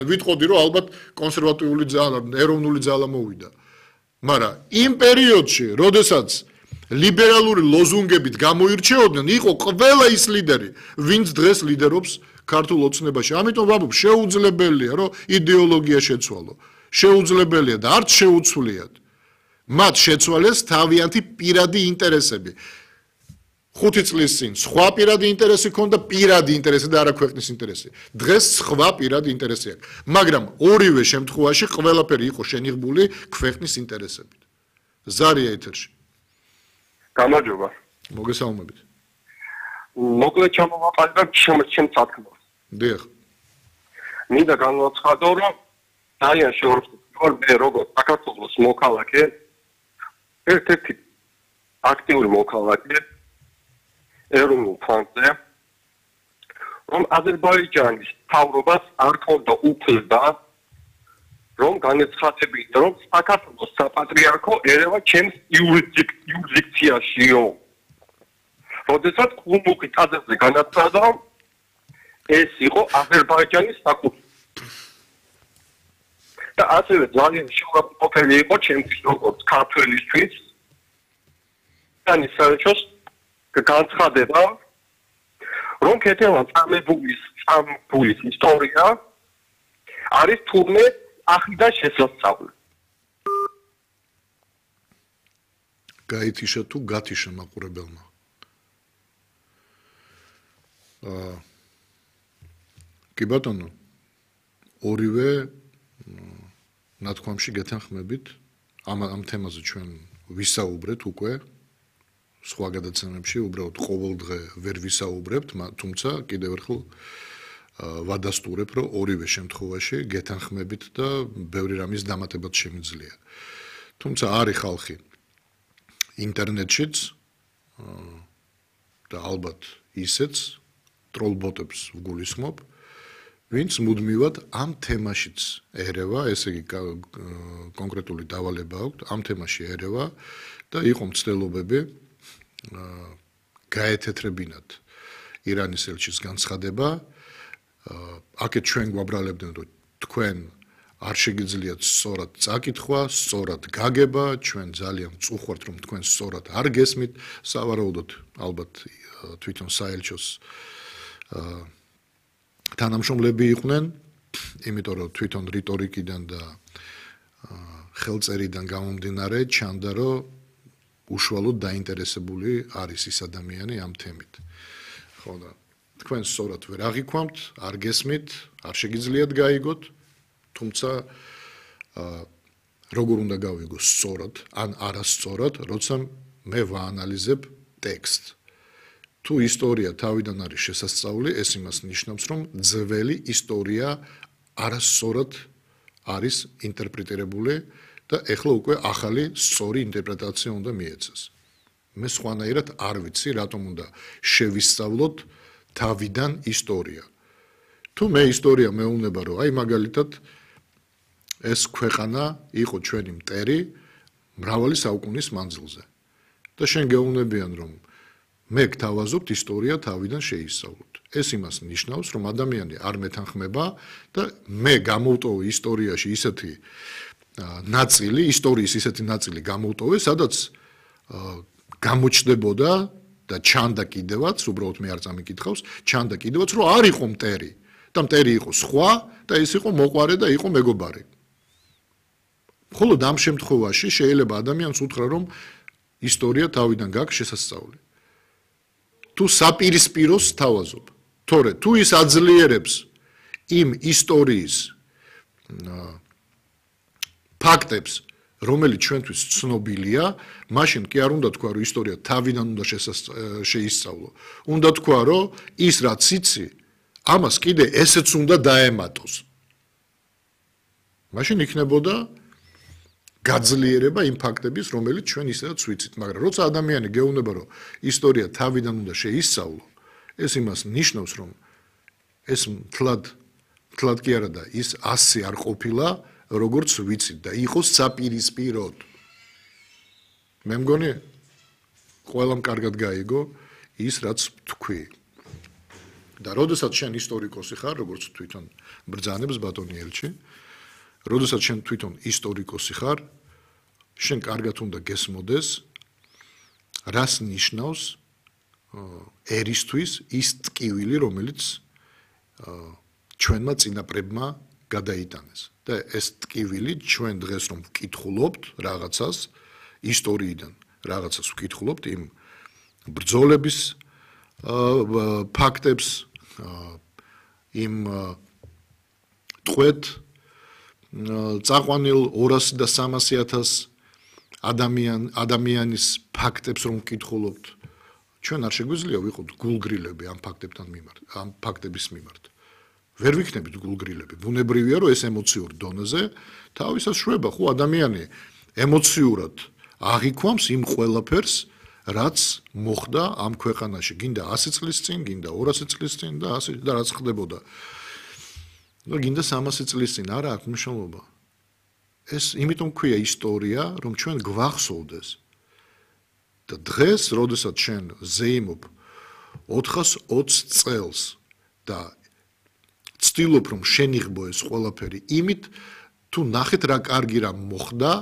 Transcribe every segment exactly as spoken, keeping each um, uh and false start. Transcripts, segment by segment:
ვიტყოდი რომ ალბათ კონსერვატიული ძალა, ეროვნული ძალა მოვიდა. მაგრამ იმ პერიოდში, როდესაც ლიბერალური ლოზუნგებით გამოირჩეოდნენ, იყო ყველა ის ლიდერი, ვინც დღეს ლიდერობს ქართულ ოცნებაში. ამიტომ ვამბობ, შეუძლებელია, რომ იდეოლოგია შეცვალო. შეუძლებელია და არც შეუცვლიათ. მათ შეცვალეს თავიანთი პირადი ინტერესები. ხუთი წლის წინ სხვა პირადი ინტერესი ქონდა, პირადი ინტერესი და არა ქვეყნის ინტერესი. დღეს სხვა პირადი ინტერესი აქვს. მაგრამ ორივე შემთხვევაში ყველაფერი იყო შენიღბული ქვეყნის ინტერესებით. ზარია ეთერში. გამარჯობა. მოგესალმებით. მოკლედ ჩამოვაყალიბებ ჩემს სათქმელს. დიახ. მინდა განვაცხადო, რომ ძალიან შეურაცხმყოფ მე როგორც საქართველოს მოქალაქე, ერთ-ერთი აქტიური მოქალაქე ეროვნულ ფონდზე, რომ აზერბაიჯანის მთავრობას არ ქონდა უფლება, რომ განეცხადებინა, რომ საქართველოს საპატრიარქო ერევა ჩემს იურისდიქციაშიო. როდესაც ყუმუხი ტაძარზე განაცხადა, ეს იყო აზერბაიჯანის საკუთრება. და ასევე ძალიან შეურაცხმყოფელი იყო ჩემთვის როგორც ქართველისთვის. და ისაჩოს განცხადება, რომ ქეთევან წამებულის წამებულის ისტორია არის თურმე ახიდან შესაძლებელი. გაითიშა თუ გათიშა მაყურებელმა. აა კი ბატონო, ორივე ნათქვამში გეთანხმებით, ამ ამ თემაზე ჩვენ ვისაუბრეთ უკვე სხვა გადაცემებში, უბრალოდ ყოველდღე ვერ ვისაუბრებთ, თუმცა კიდევ ერთხელ ვადასტურებ, რომ ორივე შემთხვევაში გეთანხმებით და ბევრი რამის დამატებაც შემიძლია. თუმცა არის ხალხი ინტერნეტშიც და ალბათ ისეც ტროლბოტებს ვგულისხმობ, ვინც მუდმივად ამ თემაშიც ერევა, ესე იგი კონკრეტული დავალება აქვს, ამ თემაში ერევა და იყო მცდელობები გაეთეთრებინათ ირანის ელჩის განცხადება. აქეთ ჩვენ გვაბრალებდნენ, რომ თქვენ არ შეგიძლიათ სწორად წაკითხვა, სწორად გაგება, ჩვენ ძალიან წუხვართ, რომ თქვენ სწორად არ გესმით, სავარაუდოდ ალბათ თვითონ საელჩოს თანამშრომლები იყვნენ, იმიტომ რომ თვითონ რიტორიკიდან და ხელწერიდან გამომდინარე ჩანდა, რომ უშუალოდ დაინტერესებული არის ის ადამიანი ამ თემით. ხო და თქვენ სწორად ვერ აღიქვამთ, არ გესმით, არ შეგიძლიათ გაიგოთ, თუმცა როგორ უნდა გავიგო სწორად, ან არასწორად, როცა მე ვაანალიზებ ტექსტს. თუ ისტორია თავიდან არის შესასწავლი, ეს იმას ნიშნავს, რომ ძველი ისტორია არასწორად არის ინტერპრეტირებული და ეხლა უკვე ახალი სწორი ინტერპრეტაცია უნდა მიეცეს. მე სხვანაირად არ ვიცი, რატომ უნდა შევისწავლოთ თავიდან ისტორია. თუ მე ისტორია მეუბნება, რომ აი მაგალითად ეს ქვეყანა იყო ჩვენი მტერი მრავალი საუკუნის მანძილზე. და შენ გეუბნებიან, რომ მე გთავაზობთ ისტორია თავიდან შეისწავლოთ. ეს იმას ნიშნავს, რომ ადამიანი არ მეთანხმება და მე გამოვტოვე ისტორიაში ისეთი ნაწილი, ისტორიის ისეთი ნაწილი გამოვტოვე, სადაც გამოჩნდებოდა და ჩანდა კიდევაც, უბრალოდ მე არ წამიკითხავს, ჩანდა კიდევაც, რომ არ იყო მტერი და მტერი იყო სხვა და ეს იყო მოყვარე და იყო მეგობარი. ხოლო ამ შემთხვევაში შეიძლება ადამიანს უთხრა, რომ ისტორია თავიდან გაქვს შესასწავლი. თუ საპირისპიროს თავაზობ, თორე თუ ის აძლიერებს იმ ისტორიის ფაქტებს, რომელიც ჩვენთვის ცნობილია, მაშინ კი არ უნდა თქვა, რომ ისტორია თავიდან უნდა შეისწავლო. უნდა თქვა, რომ ის რაც იცი, ამას კიდე ესეც უნდა დაემატოს. მაშინ იქნებოდა გაძლიერება იმ ფაქტების, რომელიც ჩვენ ისედაც ვიცით, მაგრამ როცა ადამიანი გეუბნება, რომ ისტორია თავიდან უნდა შეისწავლო, ეს იმას ნიშნავს, რომ ეს მთლად მთლად კი არა და ის ასე არ ყოფილა, როგორც ვიცით და იყოს საპირისპიროდ. მე მგონი ყველამ კარგად გაიგო ის, რაც თქვი. და როდესაც შენ ისტორიკოსი ხარ, როგორც თვითონ ბრძანებს ბატონი ელჩი, როდესაც შენ თვითონ ისტორიკოსი ხარ, შენ კარგად უნდა გესმოდეს, რას ნიშნავს ერისთვის ის ტკივილი, რომელიც ჩვენმა წინაპრებმა გადაიტანეს. და ეს ტკივილი ჩვენ დღეს რომ ვკითხულობთ რაღაცას ისტორიიდან, რაღაცას ვკითხულობთ იმ ბრძოლების ფაქტებს, იმ ტყვეთ წაყვანილ ორასი და სამასი ათას ადამიან ადამიანის ფაქტებს რომ ვკითხულობთ, ჩვენ არ შეგვიძლია ვიყოთ გულგრილები ამ ფაქტებთან მიმართ, ამ ფაქტების მიმართ. ვერ ვიქნებით გულგრილები. ბუნებრივია, რომ ეს ემოციურ დონეზე თავისას შვება, ხო ადამიანი ემოციურად აღიქვამს იმ ყველაფერს, რაც მოხდა ამ ქვეყანაში, გინდა ასი წლის წინ, გინდა ორასი წლის წინ და ასე და რაც ხდებოდა. და გინდა სამასი წლის წინ, არა აქვს მნიშვნელობა. ეს იმიტომ ქვია ისტორია, რომ ჩვენ გვახსოვდეს. და დღეს, როდესაც შენ ზეიმობ ოთხას ოცი წელს და ცდილობ რომ შენიღბო ეს ყველაფერი იმით, თუ ნახეთ რა კარგი რამ მოხდა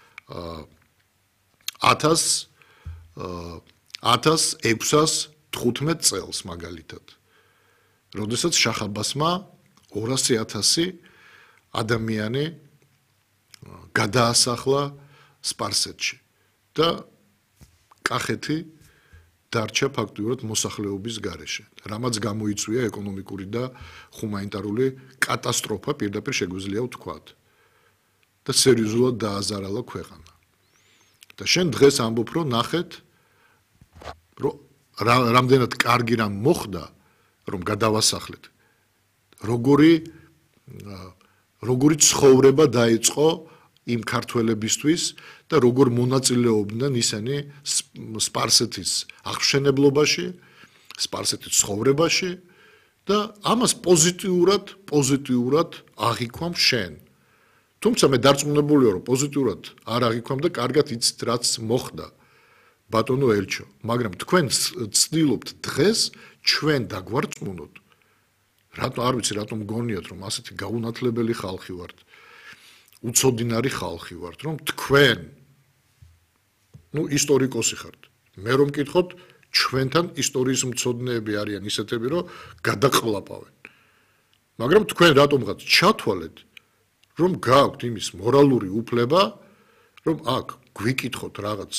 ათას ექვსას თხუთმეტ წელს მაგალითად. როდესაც შახ-აბასმა ორასი ათასი ადამიანი გადაასახლა სპარსეთში და კახეთი დარჩა ფაქტიურად მოსახლეობის გარეშე. რამაც გამოიწვია ეკონომიკური და ჰუმანიტარული კატასტროფა, პირდაპირ შეგვიძლია ვთქვათ. და სერიოზულად დააზარალა ქვეყანა. და შენ დღეს ამბობ, რომ ნახეთ, რომ რამდენად კარგი რამ მოხდა, რომ გადავასახლეთ. როგორი როგორი ცხოვრება დაიწყო იმ ქართველებისთვის და როგორ მონაწილეობდნენ ისინი სპარსეთის აღშენებლობაში, სპარსეთის ცხოვრებაში და ამას პოზიტიურად, პოზიტიურად აღიქვამ შენ. თუმცა მე დარწმუნებული ვარ, რომ პოზიტიურად არ აღიქვამ და კარგად იცით რაც მოხდა. ბატონო ელჩო, მაგრამ თქვენ ცდილობთ დღეს ჩვენ დაგვარწმუნოთ. რატო არ ვიცი, რატომ გონიათ, რომ ასეთი გაუნათლებელი ხალხი ვართ. უცოდინარი ხალხი ვართ, რომ თქვენ ну ისტორიკოსი ხართ. მე რომ მკითხოთ, ჩვენთან ისტორიის მცოდნეები არიან ისეთები, რომ გადაყლაპავენ. მაგრამ თქვენ რატომღაც ჩათვალეთ, რომ გააქვთ იმის მორალური უფლება, რომ აქ გვიკითხოთ რაღაც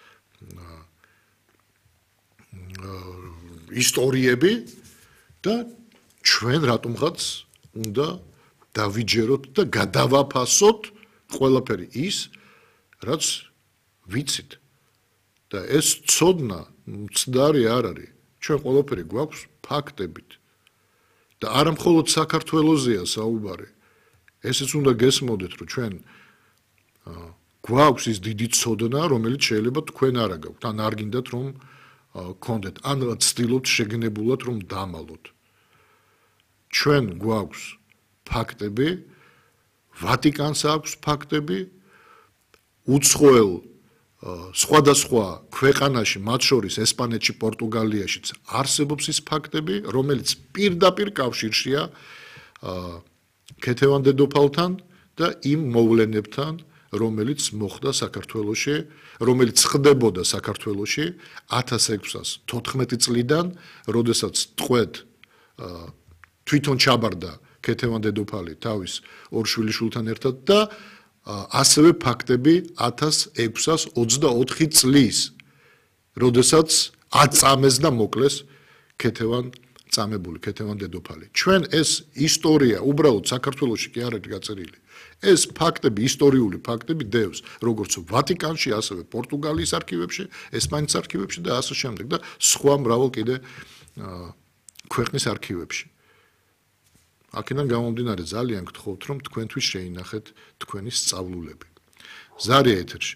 ისტორიები და ჩვენ რატომღაც უნდა დავიჯეროთ და გადავაფასოთ ყველაფერი ის, რაც ვიცით. და ეს ცოდნა მცდარი არ არის. ჩვენ ყველაფერი გვაქვს ფაქტებით. და არა მხოლოდ საქართველოსია საუბარი. ესეც უნდა გესმოდეთ, რომ ჩვენ გვაქვს ის დიდი ცოდნა, რომელიც შეიძლება თქვენ არ აგაქვთ, ან არ გინდათ რომ გქონდეთ, ან ცდილობთ შეგნებულად რომ დამალოთ. ჩვენ გვაქვს ფაქტები, ვატიკანს აქვს ფაქტები, უცხოელ სხვადასხვა ქვეყანაში, მათ შორის ესპანეთში, პორტუგალიაშიც არსებობს ის ფაქტები, რომელიც პირდაპირ კავშირშია ქეთევან დედოფალთან და იმ მოვლენებთან, რომელიც მოხდა საქართველოში, რომელიც ხდებოდა საქართველოში ათას ექვსას თოთხმეტი წლიდან, როდესაც ტყვედ თვითონ ჩაბარდა ქეთევან დედოფალი თავის ორ შვილიშვილთან ერთად და ასევე ფაქტები ათას ექვსას ოცდაოთხი წლის, როდესაც აწამეს და მოკლეს ქეთევან წამებული ქეთევან დედოფალი. ჩვენ ეს ისტორია უბრალოდ საქართველოში კი არ არის გაწერილი. ეს ფაქტები, ისტორიული ფაქტები დევს როგორც ვატიკანში, ასევე პორტუგალიის არქივებში, ესპანეთის არქივებში და ასე შემდეგ და სხვა მრავალ კიდე ქვეყნის არქივებში. აქედან გამომდინარე ძალიან გთხოვთ, რომ თქვენთვის შეინახეთ თქვენი სწავლულები. ზარია ეთერში.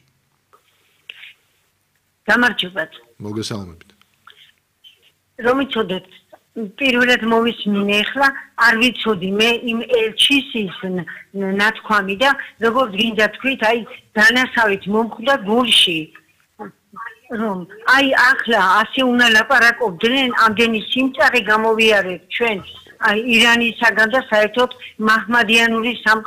გამარჯობათ. მოგესალმებით. რომ იცოდეთ, პირველად მოვისმინე ახლა, არ ვიცოდი მე იმ ელჩის ის ნათქვამი და როგორც გინდა თქვით, აი დანასავით მომხვდა გულში. რომ აი ახლა ასე უნდა ლაპარაკობდნენ, ამდენი სიმწარე გამოვიარეთ ჩვენ აი ირანისაგან და საერთოდ მაჰმადიანური